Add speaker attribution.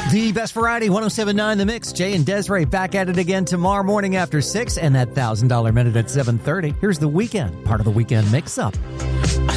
Speaker 1: The Best Variety, 107.9 The Mix. Jay and Desiree back at it again tomorrow morning after 6 and that $1,000 minute at 7:30. Here's The Weekend, part of the Weekend Mix-Up.
Speaker 2: I